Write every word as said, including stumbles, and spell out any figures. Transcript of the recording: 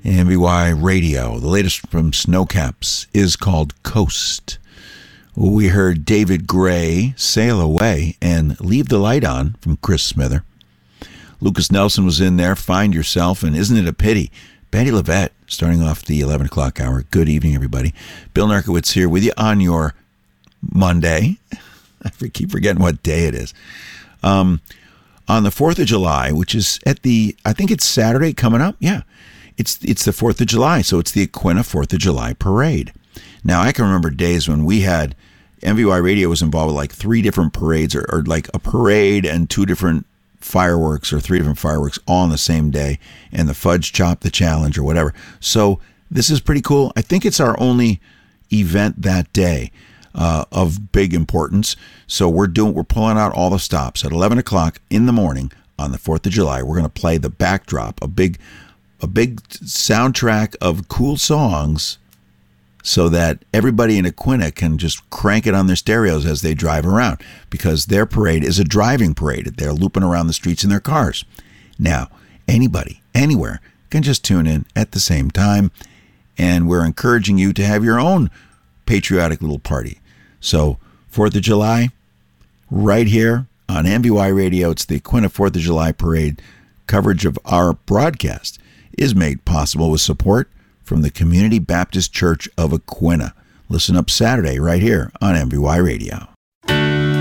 M V Y Radio. The latest from Snowcaps is called Coast. We heard David Gray, Sail Away, and Leave the Light On from Chris Smither. Lucas Nelson was in there, Find Yourself, and Isn't It a Pity? Betty LaVette, starting off the eleven o'clock hour. Good evening, everybody. Bill Narkowitz here with you on your Monday. I keep forgetting what day it is. Um, on the fourth of July, which is at the, I think it's Saturday coming up. Yeah, it's it's the fourth of July, so it's the Aquinnah fourth of July parade. Now, I can remember days when we had, M V Y Radio was involved with like three different parades, or, or like a parade and two different fireworks, or three different fireworks all on the same day, and the Fudge Chop the Challenge or whatever. So this is pretty cool. I think it's our only event that day uh, of big importance. So we're doing, we're pulling out all the stops at eleven o'clock in the morning on the fourth of July. We're going to play the backdrop, a big, a big soundtrack of cool songs, so that everybody in Aquinnah can just crank it on their stereos as they drive around, because their parade is a driving parade. They're looping around the streets in their cars. Now, anybody, anywhere, can just tune in at the same time, and we're encouraging you to have your own patriotic little party. So, fourth of July, right here on M V Y Radio, it's the Aquinnah fourth of July Parade. Coverage of our broadcast is made possible with support from the Community Baptist Church of Aquinnah. Listen up Saturday right here on M V Y Radio.